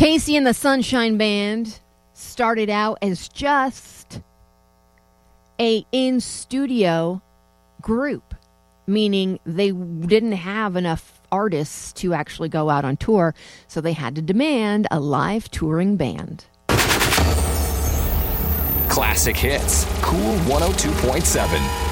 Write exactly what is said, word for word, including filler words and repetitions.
Casey and the Sunshine Band started out as just a in-studio group, meaning they didn't have enough artists to actually go out on tour, so they had to demand a live touring band. Classic hits. Cool one oh two point seven.